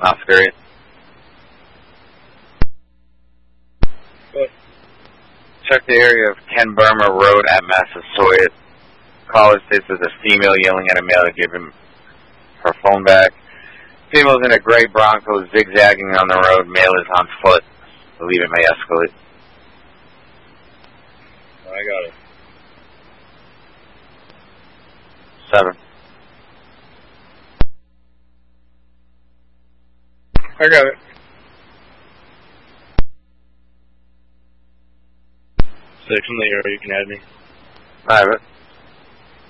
Oscar 8. What? Check the area of Ken Burma Road at Massasoit. Caller states there's a female yelling at a male to give him her phone back. Female's in a gray Bronco zigzagging on the road. Male is on foot. Believe it may escalate. I got it. 7. I got it. 6 in the area, you can add me. I have it.